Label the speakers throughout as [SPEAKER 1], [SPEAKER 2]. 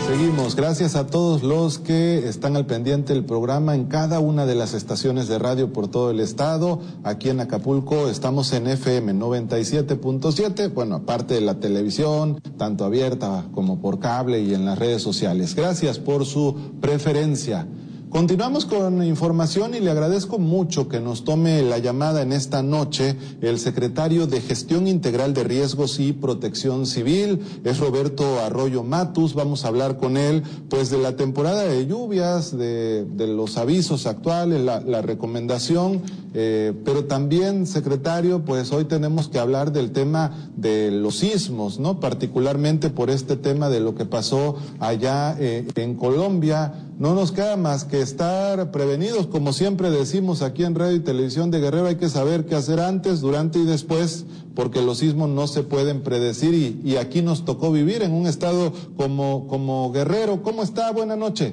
[SPEAKER 1] Seguimos, gracias a todos los que están al pendiente del programa en cada una de las estaciones de radio por todo el estado. Aquí en Acapulco estamos en FM 97.7, bueno, aparte de la televisión, tanto abierta como por cable y en las redes sociales. Gracias por su preferencia. Continuamos con información y le agradezco mucho que nos tome la llamada en esta noche el secretario de Gestión Integral de Riesgos y Protección Civil, es Roberto Arroyo Matus. Vamos a hablar con él pues de la temporada de lluvias, de los avisos actuales, la recomendación, pero también, secretario, pues hoy tenemos que hablar del tema de los sismos, ¿no? Particularmente por este tema de lo que pasó allá en Colombia. No nos queda más que estar prevenidos, como siempre decimos aquí en Radio y Televisión de Guerrero, hay que saber qué hacer antes, durante y después, porque los sismos no se pueden predecir y aquí nos tocó vivir en un estado como Guerrero. ¿Cómo está? Buenas noches.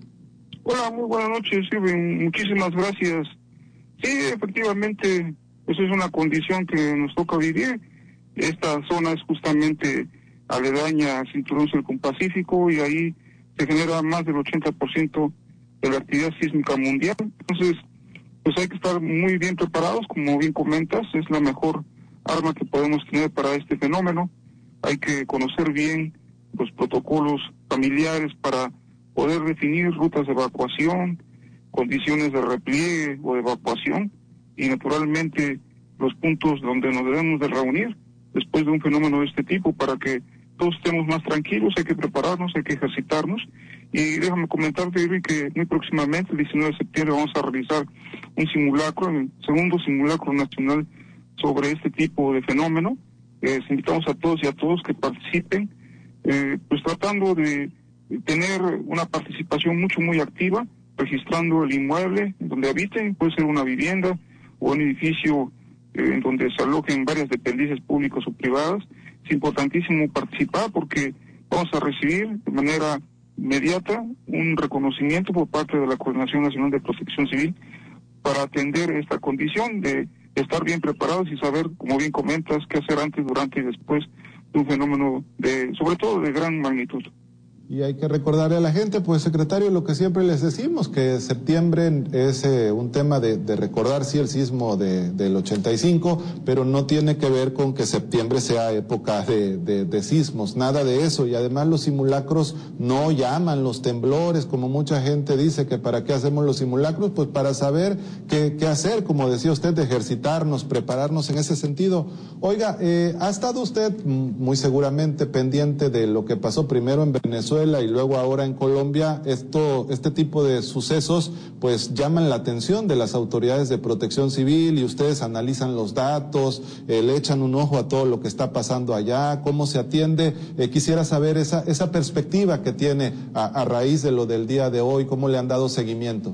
[SPEAKER 2] Hola, muy buenas noches, Steven. Muchísimas gracias. Sí, efectivamente, pues es una condición que nos toca vivir. Esta zona es justamente aledaña al cinturón circunpacífico y ahí se genera más del 80% de la actividad sísmica mundial. Entonces, pues hay que estar muy bien preparados, como bien comentas, es la mejor arma que podemos tener para este fenómeno. Hay que conocer bien los protocolos familiares para poder definir rutas de evacuación, condiciones de repliegue o de evacuación y naturalmente los puntos donde nos debemos de reunir después de un fenómeno de este tipo para que todos estemos más tranquilos. Hay que prepararnos, hay que ejercitarnos. Y déjame comentarte, Irving, que muy próximamente, el 19 de septiembre, vamos a realizar un simulacro, el segundo simulacro nacional sobre este tipo de fenómeno. Les invitamos a todos y a todos que participen, pues tratando de tener una participación muy activa, registrando el inmueble donde habiten, puede ser una vivienda o un edificio en donde se alojen varias dependencias públicas o privadas. Es importantísimo participar porque vamos a recibir de manera inmediata un reconocimiento por parte de la Coordinación Nacional de Protección Civil para atender esta condición de estar bien preparados y saber, como bien comentas, qué hacer antes, durante y después de un fenómeno sobre todo de gran magnitud.
[SPEAKER 1] Y hay que recordarle a la gente, pues, secretario, lo que siempre les decimos, que septiembre es un tema de recordar, sí, el sismo del 85, pero no tiene que ver con que septiembre sea época de sismos, nada de eso. Y además los simulacros no llaman los temblores, como mucha gente dice, que para qué hacemos los simulacros, pues para saber qué hacer, como decía usted, de ejercitarnos, prepararnos en ese sentido. Oiga, ¿ha estado usted muy seguramente pendiente de lo que pasó primero en Venezuela y luego ahora en Colombia? Este tipo de sucesos pues llaman la atención de las autoridades de protección civil y ustedes analizan los datos, le echan un ojo a todo lo que está pasando allá, cómo se atiende. Quisiera saber esa perspectiva que tiene a raíz de lo del día de hoy, cómo le han dado seguimiento.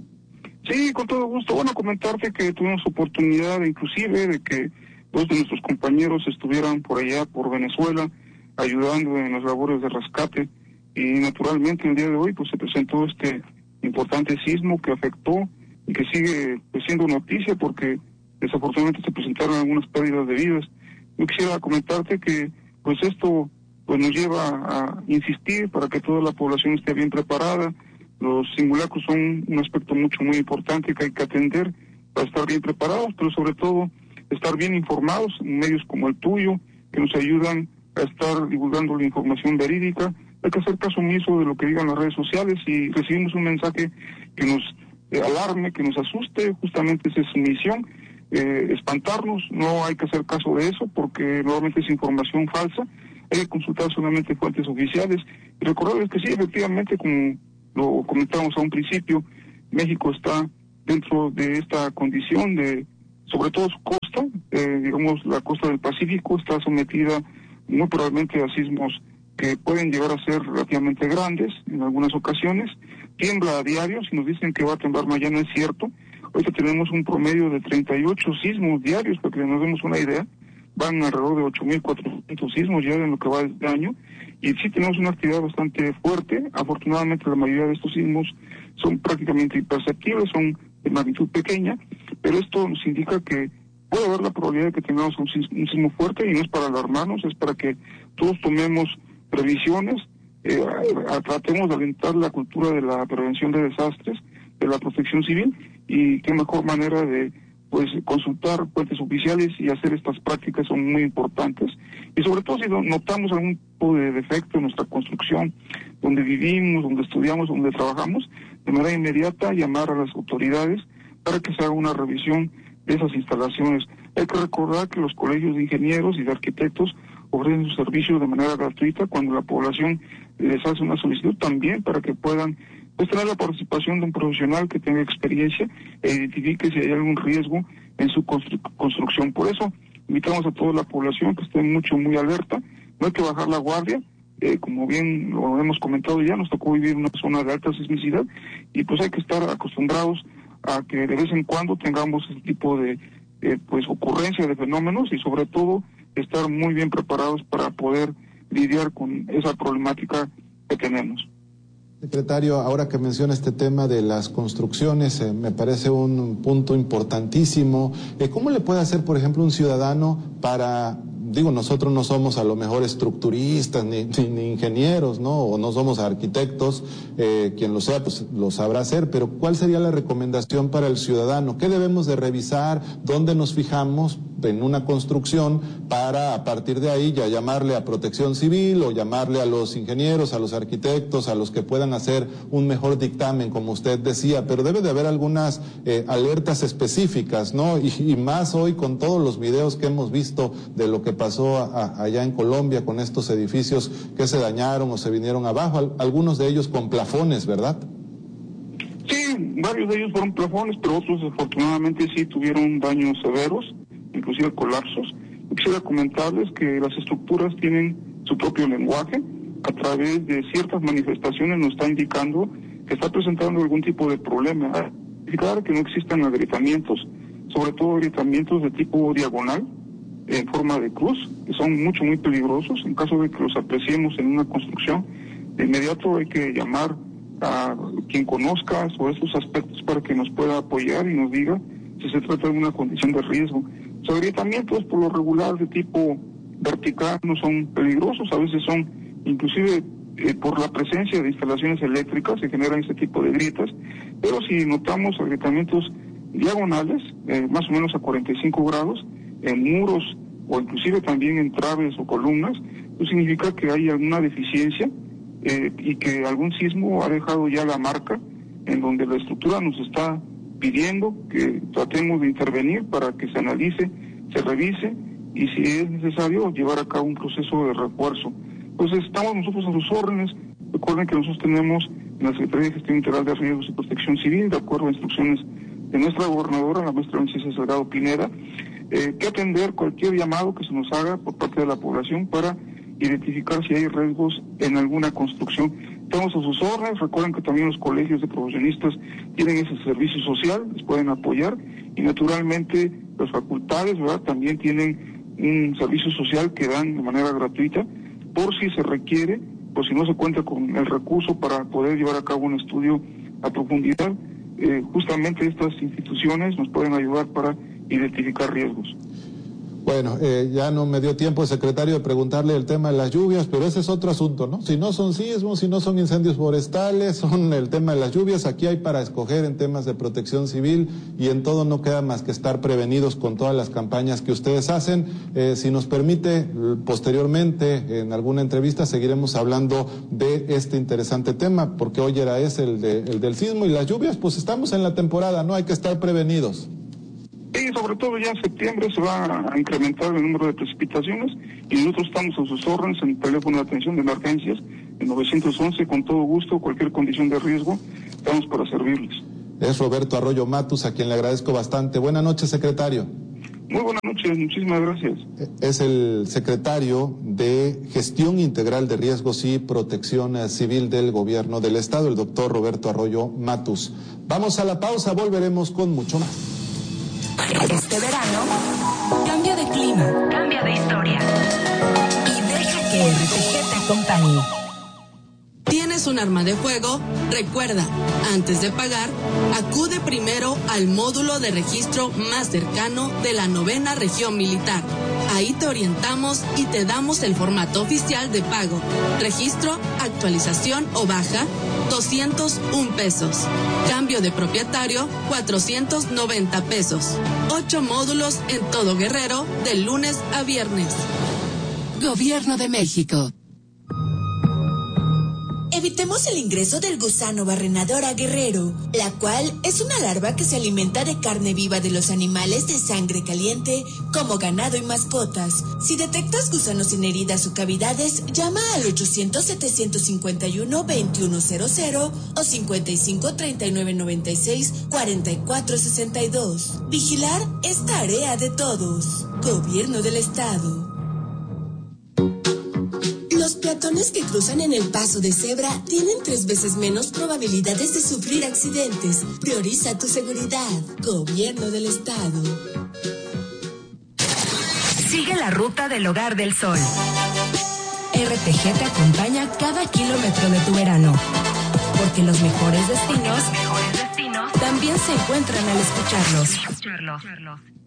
[SPEAKER 2] Sí, con todo gusto. Bueno, comentarte que tuvimos oportunidad inclusive de que dos de nuestros compañeros estuvieran por allá, por Venezuela, ayudando en las labores de rescate. Y naturalmente el día de hoy pues se presentó este importante sismo que afectó y que sigue pues, siendo noticia porque desafortunadamente se presentaron algunas pérdidas de vidas. Yo quisiera comentarte que pues esto pues nos lleva a insistir para que toda la población esté bien preparada. Los simulacros son un aspecto muy importante que hay que atender para estar bien preparados, pero sobre todo estar bien informados en medios como el tuyo, que nos ayudan a estar divulgando la información verídica. Hay que hacer caso omiso de lo que digan las redes sociales. Si recibimos un mensaje que nos alarme, que nos asuste, justamente esa es su misión, espantarnos. No hay que hacer caso de eso porque normalmente es información falsa. Hay que consultar solamente fuentes oficiales. Y recordarles que sí, efectivamente, como lo comentábamos a un principio, México está dentro de esta condición de, sobre todo su costa, digamos la costa del Pacífico, está sometida muy probablemente a sismos que pueden llegar a ser relativamente grandes en algunas ocasiones. Tiembla a diario, si nos dicen que va a temblar mañana es cierto. Ahorita tenemos un promedio de 38 sismos diarios, para que nos demos una idea. Van alrededor de 8.400 sismos ya en lo que va de año. Y sí tenemos una actividad bastante fuerte. Afortunadamente la mayoría de estos sismos son prácticamente imperceptibles, son de magnitud pequeña, pero esto nos indica que puede haber la probabilidad de que tengamos un sismo fuerte y no es para alarmarnos, es para que todos tomemos previsiones, tratemos de alentar la cultura de la prevención de desastres, de la protección civil, y qué mejor manera de consultar fuentes oficiales y hacer estas prácticas son muy importantes. Y sobre todo si notamos algún tipo de defecto en nuestra construcción, donde vivimos, donde estudiamos, donde trabajamos, de manera inmediata llamar a las autoridades para que se haga una revisión de esas instalaciones. Hay que recordar que los colegios de ingenieros y de arquitectos ofrecen sus servicios de manera gratuita cuando la población les hace una solicitud, también para que puedan tener la participación de un profesional que tenga experiencia e identifique si hay algún riesgo en su construcción. Por eso invitamos a toda la población que esté muy alerta. No hay que bajar la guardia, como bien lo hemos comentado ya, nos tocó vivir en una zona de alta sismicidad y pues hay que estar acostumbrados a que de vez en cuando tengamos ese tipo de ocurrencia de fenómenos y sobre todo estar muy bien preparados para poder lidiar con esa problemática que tenemos.
[SPEAKER 1] Secretario, ahora que menciona este tema de las construcciones, me parece un punto importantísimo. ¿Cómo le puede hacer, por ejemplo, un ciudadano para, nosotros no somos a lo mejor estructuristas ni ingenieros, ¿no? O no somos arquitectos, quien lo sea, pues lo sabrá hacer, pero ¿cuál sería la recomendación para el ciudadano? ¿Qué debemos de revisar? ¿Dónde nos fijamos en una construcción para a partir de ahí ya llamarle a Protección Civil o llamarle a los ingenieros, a los arquitectos, a los que puedan hacer un mejor dictamen, como usted decía? Pero debe de haber algunas alertas específicas, ¿no? Y más hoy con todos los videos que hemos visto de lo que pasó allá en Colombia con estos edificios que se dañaron o se vinieron abajo, algunos de ellos con plafones, ¿verdad?
[SPEAKER 2] Sí, varios de ellos fueron plafones, pero otros afortunadamente sí tuvieron daños severos, inclusive colapsos. Quisiera comentarles que las estructuras tienen su propio lenguaje. A través de ciertas manifestaciones nos está indicando que está presentando algún tipo de problema. Claro que no existan agrietamientos, sobre todo agrietamientos de tipo diagonal, en forma de cruz, que son muy peligrosos. En caso de que los apreciemos en una construcción, de inmediato hay que llamar a quien conozca sobre estos aspectos para que nos pueda apoyar y nos diga si se trata de una condición de riesgo. Los agrietamientos por lo regular de tipo vertical no son peligrosos, a veces son inclusive por la presencia de instalaciones eléctricas se generan este tipo de grietas, pero si notamos agrietamientos diagonales, más o menos a 45 grados, en muros o inclusive también en traves o columnas, eso significa que hay alguna deficiencia y que algún sismo ha dejado ya la marca en donde la estructura nos está pidiendo que tratemos de intervenir para que se analice, se revise y si es necesario llevar a cabo un proceso de refuerzo. Pues estamos nosotros a sus órdenes. Recuerden que nosotros tenemos en la Secretaría de Gestión Integral de Riesgos y Protección Civil, de acuerdo a instrucciones de nuestra gobernadora, la maestra Francisca Salgado Pineda, que atender cualquier llamado que se nos haga por parte de la población para identificar si hay riesgos en alguna construcción. Estamos a sus órdenes. Recuerden que también los colegios de profesionistas tienen ese servicio social, les pueden apoyar y naturalmente las facultades, ¿verdad?, también tienen un servicio social que dan de manera gratuita por si se requiere, por si no se cuenta con el recurso para poder llevar a cabo un estudio a profundidad. Justamente estas instituciones nos pueden ayudar para identificar riesgos.
[SPEAKER 1] Bueno, ya no me dio tiempo, secretario, de preguntarle el tema de las lluvias, pero ese es otro asunto, ¿no? Si no son sismos, si no son incendios forestales, son el tema de las lluvias. Aquí hay para escoger en temas de protección civil y en todo no queda más que estar prevenidos con todas las campañas que ustedes hacen. Si nos permite, posteriormente, en alguna entrevista, seguiremos hablando de este interesante tema, porque hoy era ese, el del sismo y las lluvias. Pues estamos en la temporada, ¿no? Hay que estar prevenidos.
[SPEAKER 2] Sí, sobre todo ya en septiembre se va a incrementar el número de precipitaciones y nosotros estamos a sus órdenes en el teléfono de atención de emergencias, en 911, con todo gusto, cualquier condición de riesgo, estamos para servirles.
[SPEAKER 1] Es Roberto Arroyo Matus, a quien le agradezco bastante. Buenas noches, secretario.
[SPEAKER 2] Muy buenas noches, muchísimas gracias.
[SPEAKER 1] Es el secretario de Gestión Integral de Riesgos y Protección Civil del Gobierno del Estado, el doctor Roberto Arroyo Matus. Vamos a la pausa, volveremos con mucho más.
[SPEAKER 3] Este verano, cambia de clima, cambia de historia y deja que RPG te acompañe.
[SPEAKER 4] ¿Tienes un arma de fuego? Recuerda, antes de pagar, acude primero al módulo de registro más cercano de la 9ª Región Militar. Ahí te orientamos y te damos el formato oficial de pago. Registro, actualización o baja, 201 pesos. Cambio de propietario, 490 pesos. 8 módulos en todo Guerrero, de lunes a viernes. Gobierno de México.
[SPEAKER 5] Evitemos el ingreso del gusano barrenador a Guerrero, la cual es una larva que se alimenta de carne viva de los animales de sangre caliente, como ganado y mascotas. Si detectas gusanos sin heridas o cavidades, llama al 800-751-2100 o 55-3996-4462. Vigilar es tarea de todos. Gobierno del Estado. Los peatones que cruzan en el paso de cebra tienen 3 veces menos probabilidades de sufrir accidentes. Prioriza tu seguridad. Gobierno del Estado.
[SPEAKER 3] Sigue la ruta del Hogar del Sol. RTG te acompaña cada kilómetro de tu verano. Porque los mejores destinos también se encuentran al escucharlos.